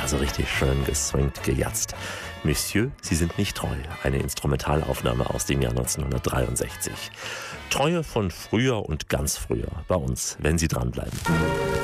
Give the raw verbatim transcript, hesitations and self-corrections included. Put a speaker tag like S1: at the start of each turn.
S1: Also richtig schön geswingt, gejatzt. Monsieur, Sie sind nicht treu. Eine Instrumentalaufnahme aus dem Jahr neunzehnhundertdreiundsechzig. Treue von früher und ganz früher bei uns, wenn Sie dranbleiben.